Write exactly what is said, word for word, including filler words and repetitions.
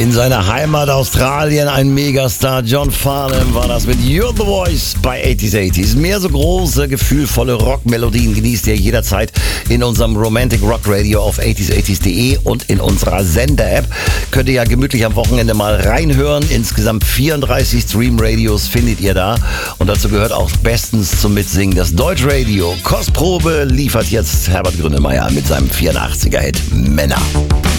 In seiner Heimat Australien ein Megastar. John Farnham war das mit You're the Voice bei achtziger achtziger. Mehr so große, gefühlvolle Rockmelodien genießt ihr jederzeit in unserem Romantic Rock Radio auf achtziger achtziger punkt de und in unserer Sender-App. Könnt ihr ja gemütlich am Wochenende mal reinhören. Insgesamt vierunddreißig Stream-Radios findet ihr da. Und dazu gehört auch bestens zum Mitsingen das Deutschradio. Kostprobe liefert jetzt Herbert Grönemeyer mit seinem vierundachtziger-Hit Männer.